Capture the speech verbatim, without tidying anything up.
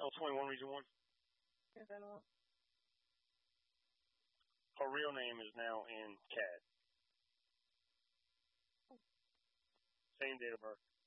L twenty-one Region one. Yes, I know. Her real name is now in C A D. Same date of birth.